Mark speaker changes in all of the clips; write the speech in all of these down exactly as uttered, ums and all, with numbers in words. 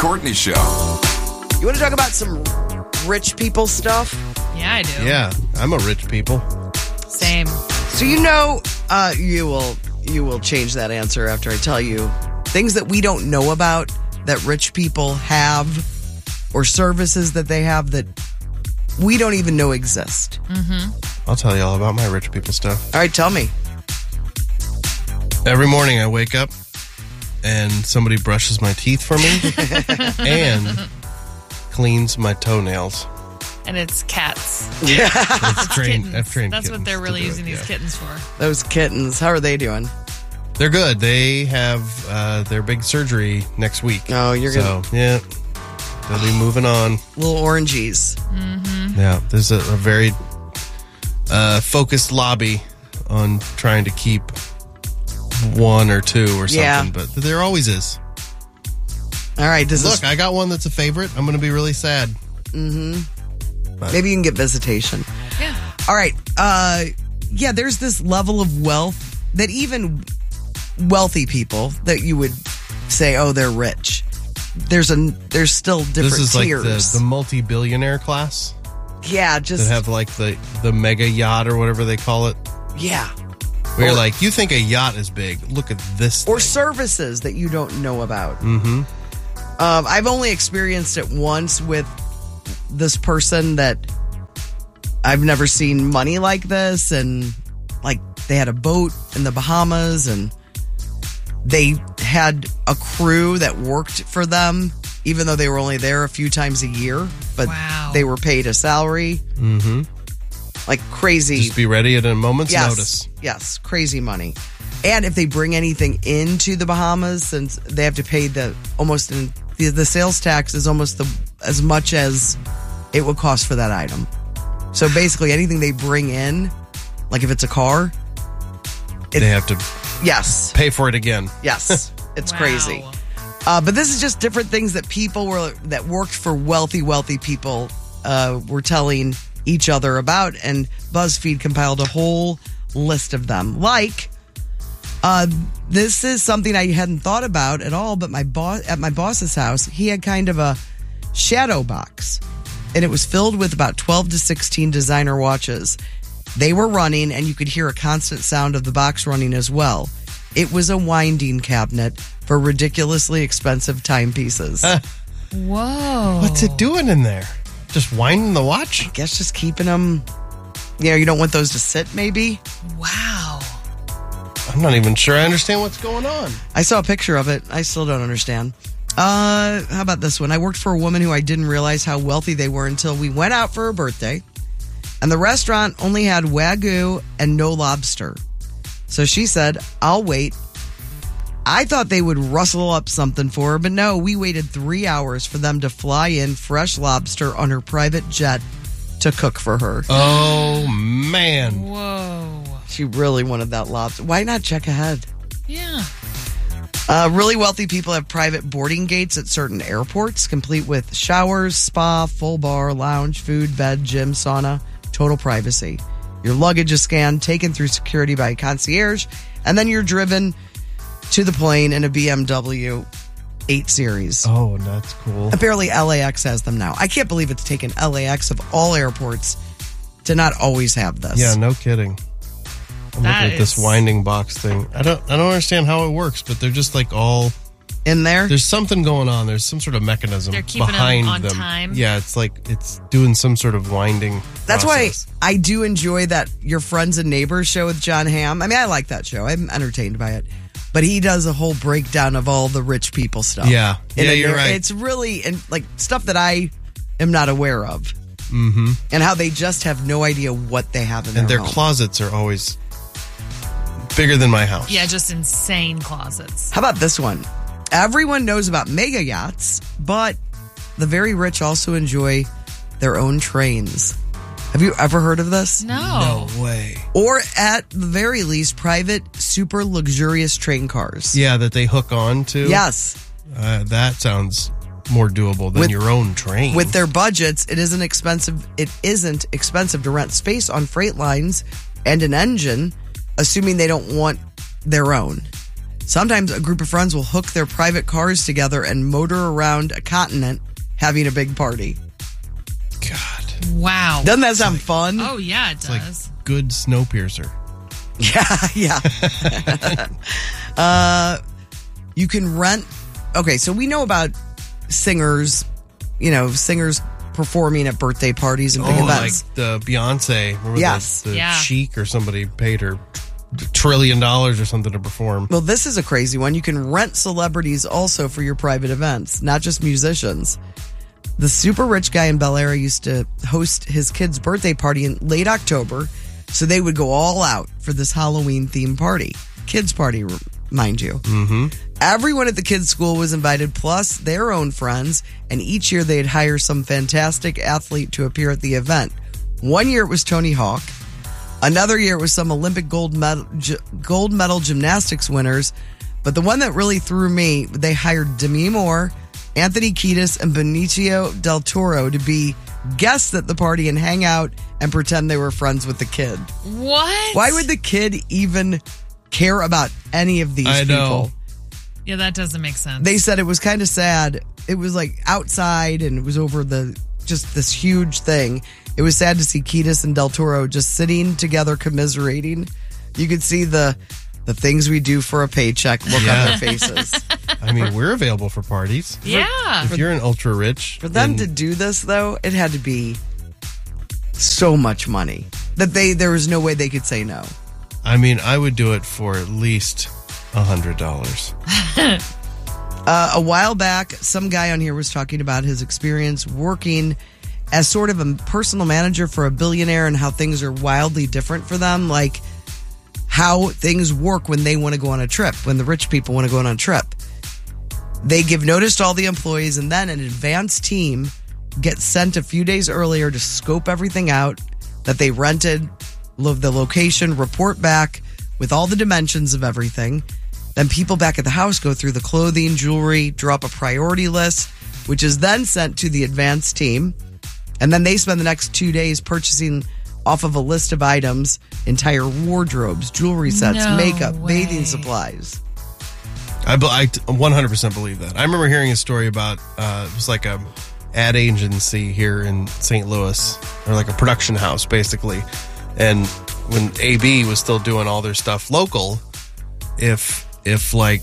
Speaker 1: Courtney Show.
Speaker 2: You want to talk about some rich people stuff?
Speaker 3: Yeah, I do.
Speaker 4: Yeah, I'm a rich people.
Speaker 3: Same.
Speaker 2: So you know, uh, you will you will change that answer after I tell you things that we don't know about that rich people have, or services that they have that we don't even know exist.
Speaker 3: Mm-hmm.
Speaker 4: I'll tell you all about my rich people stuff.
Speaker 2: All right, tell me.
Speaker 4: Every morning I wake up and somebody brushes my teeth for me and cleans my toenails.
Speaker 3: And it's cats.
Speaker 2: Yeah.
Speaker 4: I've trained,
Speaker 3: Kittens.
Speaker 4: I've trained
Speaker 3: That's what
Speaker 4: kittens
Speaker 3: they're
Speaker 4: to
Speaker 3: really
Speaker 4: do it,
Speaker 3: using these
Speaker 4: yeah.
Speaker 3: kittens for.
Speaker 2: Those kittens, how are they doing?
Speaker 4: They're good. They have uh, their big surgery next week.
Speaker 2: Oh, you're
Speaker 4: so,
Speaker 2: gonna
Speaker 4: yeah, they'll be moving on.
Speaker 2: little orangies.
Speaker 3: Mm-hmm.
Speaker 4: Yeah, there's a, a very uh, focused lobby on trying to keep one or two or something,
Speaker 2: Yeah.
Speaker 4: but there always is.
Speaker 2: All right, does
Speaker 4: Look,
Speaker 2: this,
Speaker 4: I got one that's a favorite. I'm going to be really sad.
Speaker 2: mm-hmm. Maybe you can get visitation.
Speaker 3: Yeah.
Speaker 2: All right. Uh, yeah, there's this level of wealth that even wealthy people that you would say, oh, they're rich. There's a there's still different
Speaker 4: This is
Speaker 2: tiers.
Speaker 4: like the, the multi-billionaire class
Speaker 2: yeah, just
Speaker 4: that have like the, the mega yacht or whatever they call it.
Speaker 2: yeah.
Speaker 4: Where
Speaker 2: Or-
Speaker 4: you're like, you think a yacht is big. Look at this
Speaker 2: Or
Speaker 4: thing.
Speaker 2: services that you don't know about.
Speaker 4: Mm-hmm.
Speaker 2: Um, I've only experienced it once with this person that I've never seen money like this, and like they had a boat in the Bahamas, and they had a crew that worked for them, even though they were only there a few times a year, but
Speaker 3: Wow.
Speaker 2: they were paid a salary,
Speaker 4: Mm-hmm.
Speaker 2: like crazy.
Speaker 4: Just be ready at a moment's
Speaker 2: yes,
Speaker 4: notice.
Speaker 2: yes, crazy money. And if they bring anything into the Bahamas, since they have to pay the almost in, the, the sales tax is almost the as much as it would cost for that item. So basically, anything they bring in, like if it's a car, it,
Speaker 4: They have to
Speaker 2: yes,
Speaker 4: pay for it again.
Speaker 2: yes, it's
Speaker 3: Wow.
Speaker 2: crazy. Uh, but this is just different things that people were that worked for wealthy, wealthy people uh, were telling each other about, and BuzzFeed compiled a whole list of them. Like, uh, this is something I hadn't thought about at all. But my boss at my boss's house, he had kind of a shadow box, and it was filled with about twelve to sixteen designer watches. They were running, and you could hear a constant sound of the box running as well. It was a winding cabinet for ridiculously expensive timepieces.
Speaker 4: Uh,
Speaker 3: Whoa.
Speaker 4: what's it doing in there? Just winding the watch?
Speaker 2: I guess just keeping them, you know, you don't want those to sit, maybe.
Speaker 3: Wow.
Speaker 4: I'm not even sure I understand what's going on.
Speaker 2: I saw a picture of it. I still don't understand. Uh, how about this one? I worked for a woman who I didn't realize how wealthy they were until we went out for her birthday, and the restaurant only had Wagyu and no lobster. So she said, I'll wait. I thought they would rustle up something for her, but no, we waited three hours for them to fly in fresh lobster on her private jet to cook for her.
Speaker 4: Oh, man.
Speaker 3: Whoa.
Speaker 2: She really wanted that lobster. Why not check ahead?
Speaker 3: Yeah.
Speaker 2: Uh, really wealthy people have private boarding gates at certain airports, complete with showers, spa, full bar, lounge, food, bed, gym, sauna, total privacy. Your luggage is scanned, taken through security by a concierge, and then you're driven to the plane in a B M W eight series.
Speaker 4: Oh, that's cool.
Speaker 2: Apparently L A X has them now. I can't believe it's taken L A X of all airports to not always have this.
Speaker 4: Yeah, no kidding. I'm
Speaker 3: That
Speaker 4: looking at this
Speaker 3: is-
Speaker 4: winding box thing. I don't I don't understand how it works, but they're just like all
Speaker 2: In there?
Speaker 4: there's something going on. There's some sort of mechanism
Speaker 3: They're keeping them
Speaker 4: behind
Speaker 3: on
Speaker 4: them.
Speaker 3: time?
Speaker 4: Yeah, it's like it's doing some sort of winding.
Speaker 2: That's
Speaker 4: process.
Speaker 2: why I do enjoy that Your Friends and Neighbors show with John Hamm. I mean, I like that show. I'm entertained by it. But he does a whole breakdown of all the rich people stuff.
Speaker 4: Yeah.
Speaker 2: And
Speaker 4: Yeah,
Speaker 2: it-
Speaker 4: you're right.
Speaker 2: It's really and like stuff that I am not aware of.
Speaker 4: Mm-hmm.
Speaker 2: And how they just have no idea what they have in
Speaker 4: And
Speaker 2: their
Speaker 4: their
Speaker 2: home.
Speaker 4: closets are always bigger than my house.
Speaker 3: Yeah, just insane closets.
Speaker 2: How about this one? Everyone knows about mega yachts, but the very rich also enjoy their own trains. Have you ever heard of this?
Speaker 3: No.
Speaker 4: No way.
Speaker 2: Or at the very least, private, super luxurious train cars.
Speaker 4: Yeah, that they hook on to.
Speaker 2: Yes.
Speaker 4: Uh, that sounds more doable than
Speaker 2: With-
Speaker 4: your own train.
Speaker 2: With their budgets, it isn't expensive. It isn't expensive to rent space on freight lines and an engine, assuming they don't want their own. Sometimes a group of friends will hook their private cars together and motor around a continent having a big party.
Speaker 4: God.
Speaker 3: Wow.
Speaker 2: Doesn't that sound fun?
Speaker 3: Oh, yeah, it
Speaker 4: It's like
Speaker 3: does.
Speaker 4: good Snowpiercer.
Speaker 2: Yeah, yeah. uh, you can rent. Okay, so we know about singers, you know, singers performing at birthday parties and big
Speaker 4: Oh,
Speaker 2: events.
Speaker 4: like the Beyonce. Remember
Speaker 2: Yes.
Speaker 4: The, the
Speaker 3: Yeah.
Speaker 4: Chic or somebody paid her a trillion dollars or something to perform.
Speaker 2: Well, this is a crazy one. You can rent celebrities also for your private events, not just musicians. The super rich guy in Bel Air used to host his kid's birthday party in late October, so they would go all out for this Halloween themed party. Kids party, mind you.
Speaker 4: Mm-hmm.
Speaker 2: Everyone at the kids' school was invited, plus their own friends, and each year they'd hire some fantastic athlete to appear at the event. One year it was Tony Hawk. Another year it was some Olympic gold medal, g- gold medal gymnastics winners. But the one that really threw me, they hired Demi Moore, Anthony Kiedis, and Benicio del Toro to be guests at the party and hang out and pretend they were friends with the kid.
Speaker 3: What?
Speaker 2: Why would the kid even care about any of these
Speaker 4: I
Speaker 2: people?
Speaker 4: know.
Speaker 3: Yeah, that doesn't make sense.
Speaker 2: They said it was kind of sad. It was like outside and it was over the, just this huge thing. It was sad to see Kiedis and Del Toro just sitting together commiserating. You could see the the things we do for a paycheck look
Speaker 4: Yeah.
Speaker 2: on their faces.
Speaker 4: I mean, we're available for parties.
Speaker 3: yeah.
Speaker 4: If you're an ultra rich,
Speaker 2: For them
Speaker 4: then-
Speaker 2: to do this, though, it had to be so much money that they there was no way they could say no.
Speaker 4: I mean, I would do it for at least a hundred dollars.
Speaker 2: Uh, a while back, some guy on here was talking about his experience working as sort of a personal manager for a billionaire and how things are wildly different for them. Like how things work when they want to go on a trip, when the rich people want to go on a trip. They give notice to all the employees and then an advance team gets sent a few days earlier to scope everything out that they rented, lo- the location, report back with all the dimensions of everything. Then people back at the house go through the clothing, jewelry, draw up a priority list, which is then sent to the advance team. And then they spend the next two days purchasing off of a list of items, entire wardrobes, jewelry sets,
Speaker 3: No
Speaker 2: makeup,
Speaker 3: way.
Speaker 2: bathing supplies.
Speaker 4: I, be- I one hundred percent believe that. I remember hearing a story about uh, it was like a ad agency here in Saint Louis, or like a production house, basically. And when A B was still doing all their stuff local, if if like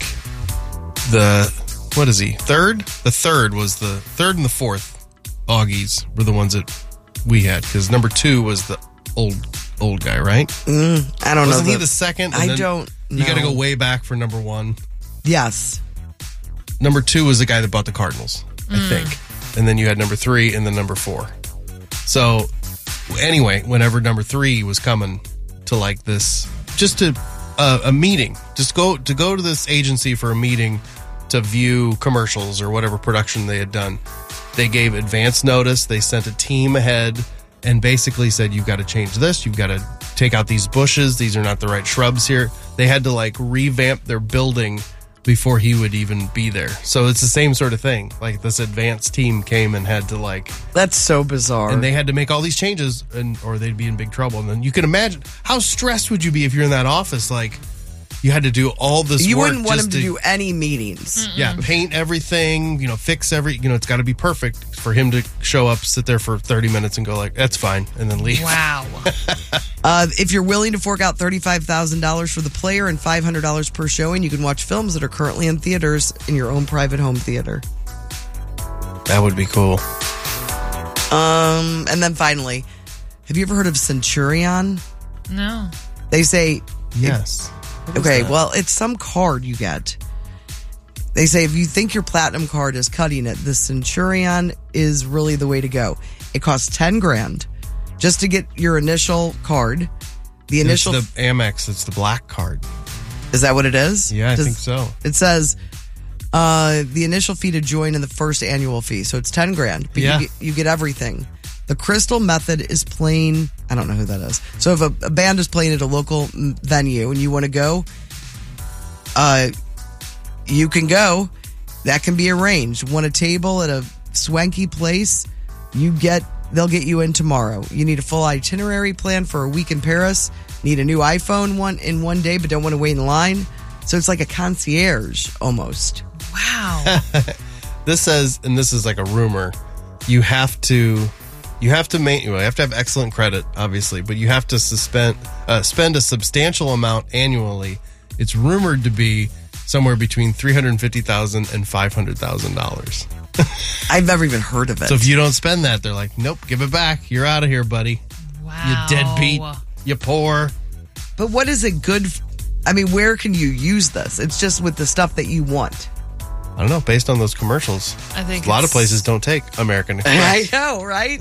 Speaker 4: the what is he third? The third was the third and the fourth Augies were the ones that we had because number two was the old old guy, right?
Speaker 2: Mm, I don't
Speaker 4: Wasn't
Speaker 2: know.
Speaker 4: he the second?
Speaker 2: I
Speaker 4: then
Speaker 2: don't
Speaker 4: You got to
Speaker 2: know.
Speaker 4: go way back for number one.
Speaker 2: Yes.
Speaker 4: Number two was the guy that bought the Cardinals, I think. And then you had number three and then number four. So anyway, whenever number three was coming to like this, just to uh, a meeting, just go to go to this agency for a meeting to view commercials or whatever production they had done. They gave advance notice. They sent a team ahead and basically said, you've got to change this. You've got to take out these bushes. These are not the right shrubs here. They had to like revamp their building before he would even be there. So it's the same sort of thing. Like this advance team came and had to like,
Speaker 2: That's so bizarre.
Speaker 4: and they had to make all these changes and or they'd be in big trouble. And then you can imagine how stressed would you be if you're in that office? Like you had to do all this
Speaker 2: you
Speaker 4: work
Speaker 2: wouldn't want
Speaker 4: just
Speaker 2: him to do any meetings.
Speaker 4: yeah, paint everything, you know, fix every, you know, it's got to be perfect for him to show up, sit there for thirty minutes and go like, that's fine, and then leave.
Speaker 3: Wow.
Speaker 2: Uh, if you're willing to fork out thirty-five thousand dollars for the player and five hundred dollars per showing, you can watch films that are currently in theaters in your own private home theater.
Speaker 4: That would be cool.
Speaker 2: Um, and then finally, have you ever heard of Centurion?
Speaker 3: No.
Speaker 2: They say,
Speaker 4: Yes. What is
Speaker 2: okay,
Speaker 4: that?
Speaker 2: well, it's some card you get. They say if you think your platinum card is cutting it, the Centurion is really the way to go. It costs ten grand just to get your initial card. The
Speaker 4: It's
Speaker 2: initial
Speaker 4: the Amex, it's the black card.
Speaker 2: is that what it is?
Speaker 4: Yeah, I
Speaker 2: Does-
Speaker 4: think so.
Speaker 2: It says uh, the initial fee to join and the first annual fee, so it's ten grand. But
Speaker 4: Yeah.
Speaker 2: you, get, you get everything. The Crystal Method is playing. I don't know who that is. So if a, a band is playing at a local mm, venue and you want to go, uh, you can go. That can be arranged. Want a table at a swanky place? You get. They'll get you in tomorrow. You need a full itinerary plan for a week in Paris. Need a new iPhone one in one day, but don't want to wait in line. So it's like a concierge almost.
Speaker 3: Wow.
Speaker 4: This says, and this is like a rumor, you have to you have to make you have to have excellent credit, obviously, but you have to suspend uh, spend a substantial amount annually. It's rumored to be somewhere between three hundred fifty thousand dollars and five hundred thousand dollars.
Speaker 2: I've never even heard of it.
Speaker 4: So if you don't spend that, they're like, nope, give it back. You're out of here, buddy.
Speaker 3: Wow.
Speaker 4: You deadbeat. You poor.
Speaker 2: But what is it good? F- I mean, where can you use this? It's just with the stuff that you want.
Speaker 4: I don't know. Based on those commercials,
Speaker 3: I think
Speaker 4: a lot of
Speaker 3: it's-
Speaker 4: places don't take American
Speaker 2: I
Speaker 4: Express.
Speaker 2: know, right?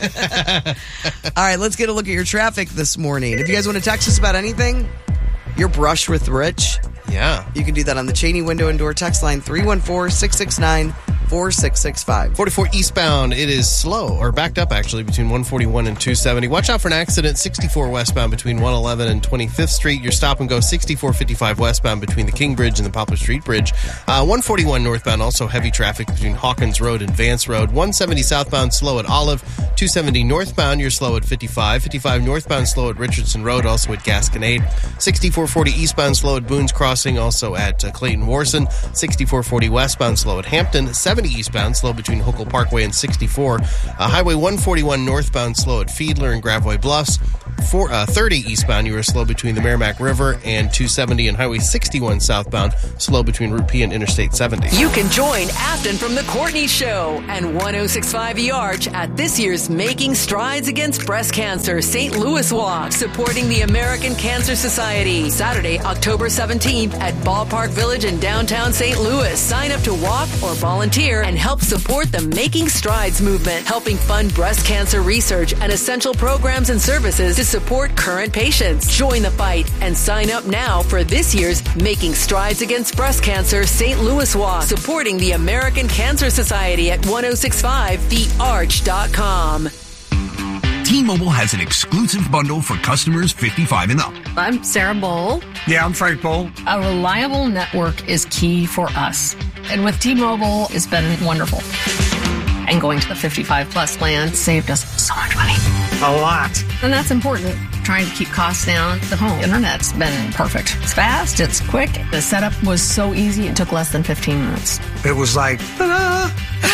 Speaker 2: All right, let's get a look at your traffic this morning. If you guys want to text us about anything, your brush with Rich,
Speaker 4: Yeah.
Speaker 2: you can do that on the Cheney Window and Door text line three one four, six six nine, four six six five.
Speaker 4: forty-four eastbound, it is slow, or backed up actually, between one forty-one and two seventy. Watch out for an accident, sixty-four westbound between one eleven and twenty-fifth Street. Your stop and go sixty-four fifty-five westbound between the King Bridge and the Poplar Street Bridge. Uh, one forty-one northbound, also heavy traffic between Hawkins Road and Vance Road. one seventy southbound, slow at Olive. two seventy northbound, you're slow at fifty-five. fifty-five northbound, slow at Richardson Road, also at Gasconade. sixty-four forty eastbound, slow at Boone's Crossing, also at uh, Clayton Warson. sixty-four forty westbound, slow at Hampton. seventy eastbound, slow between Hochul Parkway and sixty-four. Uh, Highway one forty-one northbound, slow at Fiedler and Gravois Bluffs. Four, uh, thirty eastbound, you are slow between the Merrimack River and two seventy, and Highway sixty-one southbound, slow between Route P and Interstate seventy.
Speaker 1: You can join Afton from The Courtney Show and one oh six point five The Arch at this year's Making Strides Against Breast Cancer Saint Louis Walk, supporting the American Cancer Society. Saturday, October seventeenth at Ballpark Village in downtown Saint Louis. Sign up to walk or volunteer and help support the Making Strides movement, helping fund breast cancer research and essential programs and services to support current patients. Join the fight and sign up now for this year's Making Strides Against Breast Cancer Saint Louis Walk, supporting the American Cancer Society at ten sixty-five the arch dot com.
Speaker 5: T-Mobile has an exclusive bundle for customers fifty-five and up.
Speaker 6: I'm Sarah Bowl.
Speaker 7: Yeah, I'm Frank Bowl.
Speaker 6: A reliable network is key for us. And with T-Mobile, it's been wonderful. And going to the fifty-five plus plan saved us so much money.
Speaker 7: A lot.
Speaker 6: And that's important. Trying to keep costs down. The home internet's been perfect. It's fast, it's quick. The setup was so easy, it took less than fifteen minutes.
Speaker 7: It was like, ta-da!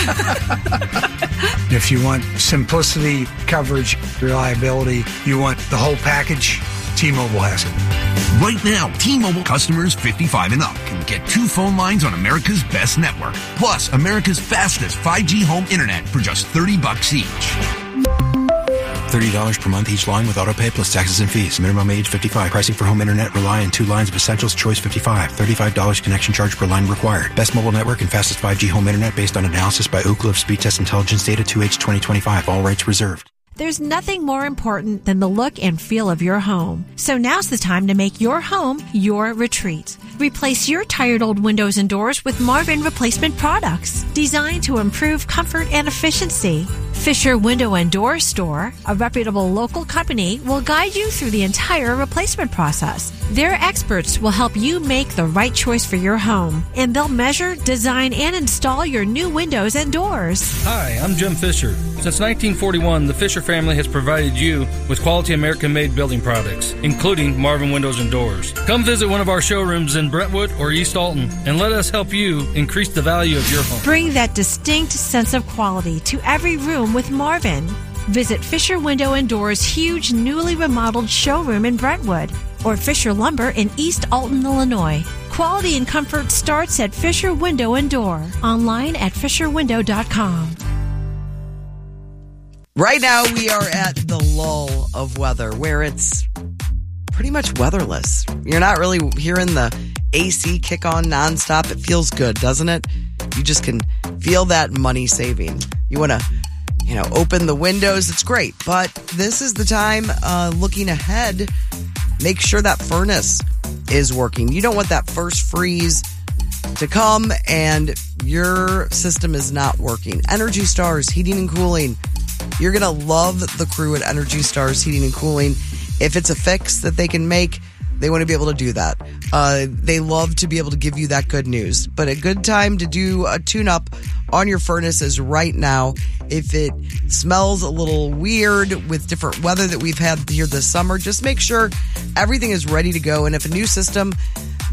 Speaker 7: If you want simplicity, coverage, reliability, you want the whole package, T-Mobile has it.
Speaker 5: Right now, T-Mobile customers fifty-five and up can get two phone lines on America's best network, plus America's fastest five G home internet for just thirty bucks each.
Speaker 8: thirty dollars per month each line with autopay plus taxes and fees. Minimum age fifty-five. Pricing for home internet rely on two lines of Essentials Choice fifty-five. thirty-five dollars connection charge per line required. Best mobile network and fastest five G home internet based on analysis by Ookla of Speed Test Intelligence Data two H twenty twenty-five. All rights reserved.
Speaker 9: There's nothing more important than the look and feel of your home. So now's the time to make your home your retreat. Replace your tired old windows and doors with Marvin replacement products designed to improve comfort and efficiency. Fisher Window and Door Store, a reputable local company, will guide you through the entire replacement process. Their experts will help you make the right choice for your home, and they'll measure, design, and install your new windows and doors.
Speaker 10: Hi, I'm Jim Fisher. Since nineteen forty-one, the Fisher family has provided you with quality American-made building products, including Marvin Windows and Doors. Come visit one of our showrooms in Brentwood or East Alton, and let us help you increase the value of your home.
Speaker 9: Bring that distinct sense of quality to every room with Marvin. Visit Fisher Window and Doors' huge newly remodeled showroom in Brentwood or Fisher Lumber in East Alton, Illinois. Quality and comfort starts at Fisher Window and Door. Online at fisher window dot com.
Speaker 2: Right now, we are at the lull of weather where it's pretty much weatherless. You're not really hearing the A C kick on nonstop. It feels good, doesn't it? You just can feel that money saving. You want to, you know, open the windows. It's great. But this is the time, uh, looking ahead, make sure that furnace is working. You don't want that first freeze to come and your system is not working. Energy Stars Heating and Cooling. You're going to love the crew at Energy Stars Heating and Cooling. If it's a fix that they can make, they want to be able to do that. Uh, they love to be able to give you that good news. But a good time to do a tune-up on your furnace is right now. If it smells a little weird with different weather that we've had here this summer, just make sure everything is ready to go. And if a new system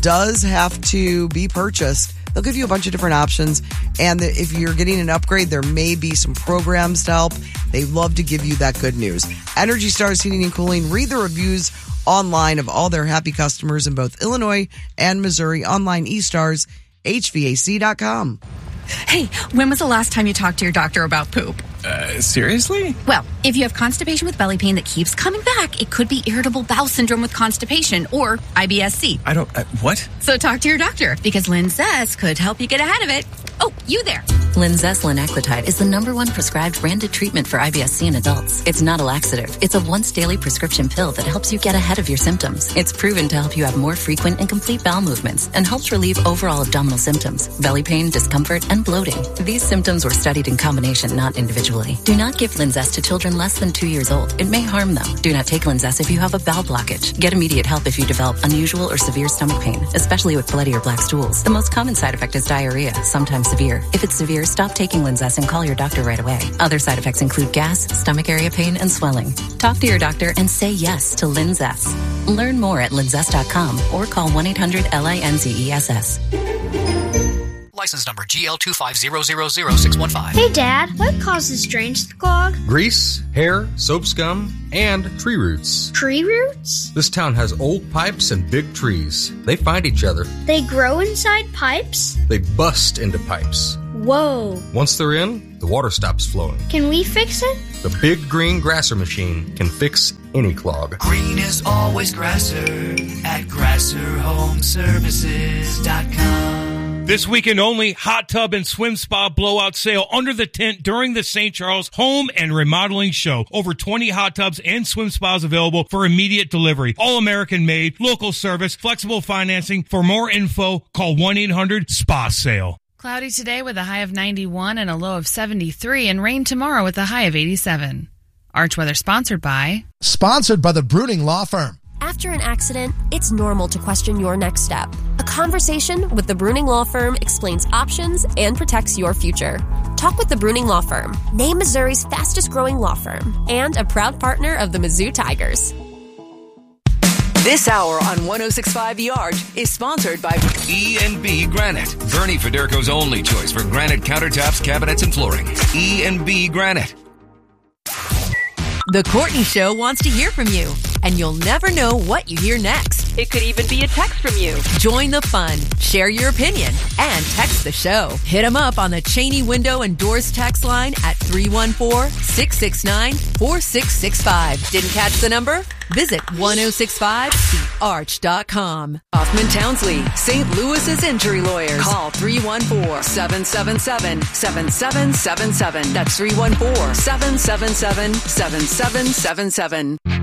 Speaker 2: does have to be purchased. They'll give you a bunch of different options. And if you're getting an upgrade, there may be some programs to help. They love to give you that good news. Energy Stars Heating and Cooling. Read the reviews online of all their happy customers in both Illinois and Missouri. Online, e stars h v a c dot com.
Speaker 11: Hey, when was the last time you talked to your doctor about poop?
Speaker 12: Uh, seriously?
Speaker 11: Well, if you have constipation with belly pain that keeps coming back, it could be irritable bowel syndrome with constipation or I B S C.
Speaker 12: I don't... Uh, what?
Speaker 11: So talk to your doctor, because Linzess could help you get ahead of it. Oh, you there.
Speaker 13: Linzess linaclotide is the number one prescribed branded treatment for I B S C in adults. It's not a laxative. It's a once-daily prescription pill that helps you get ahead of your symptoms. It's proven to help you have more frequent and complete bowel movements and helps relieve overall abdominal symptoms, belly pain, discomfort, and bloating. These symptoms were studied in combination, not individually. Do not give Linzess to children less than two years old. It may harm them. Do not take Linzess if you have a bowel blockage. Get immediate help if you develop unusual or severe stomach pain, especially with bloody or black stools. The most common side effect is diarrhea, sometimes severe. If it's severe, stop taking Linzess and call your doctor right away. Other side effects include gas, stomach area pain, and swelling. Talk to your doctor and say yes to Linzess. Learn more at linzess dot com or call one eight hundred L I N Z E S S.
Speaker 14: License number G L two five zero zero zero six one five.
Speaker 15: Hey, Dad, what causes drains to clog?
Speaker 16: Grease, hair, soap scum, and tree roots.
Speaker 15: Tree roots?
Speaker 16: This town has old pipes and big trees. They find each other.
Speaker 15: They grow inside pipes?
Speaker 16: They bust into pipes.
Speaker 15: Whoa.
Speaker 16: Once they're in, the water stops flowing.
Speaker 15: Can we fix it?
Speaker 16: The big green grasser machine can fix any clog.
Speaker 17: Green is always grasser at grasser home services dot com.
Speaker 18: This weekend only, hot tub and swim spa blowout sale under the tent during the Saint Charles Home and Remodeling Show. Over twenty hot tubs and swim spas available for immediate delivery. All American made, local service, flexible financing. For more info, call one eight hundred S P A sale.
Speaker 3: Cloudy today with a high of ninety-one and a low of seventy-three, and rain tomorrow with a high of eighty-seven. Arch Weather sponsored by...
Speaker 19: Sponsored by the Bruning Law Firm.
Speaker 20: After an accident, it's normal to question your next step. A conversation with the Bruning Law Firm explains options and protects your future. Talk with the Bruning Law Firm, named Missouri's fastest growing law firm, and a proud partner of the Mizzou Tigers.
Speaker 1: This hour on one oh six point five The Arch is sponsored by
Speaker 5: E and B Granite, Bernie Federko's only choice for granite countertops, cabinets, and flooring. E and B Granite.
Speaker 1: The Courtney Show wants to hear from you, and you'll never know what you hear next. It could even be a text from you. Join the fun, share your opinion, and text the show. Hit them up on the Cheney Window and Doors text line at three one four, six six nine, four six six five. Didn't catch the number? Visit ten sixty-five the arch dot com. Hoffman Townsley, Saint Louis's injury lawyers. Call three one four, seven seven seven, seven seven seven seven. That's three one four, seven seven seven, seven seven seven seven.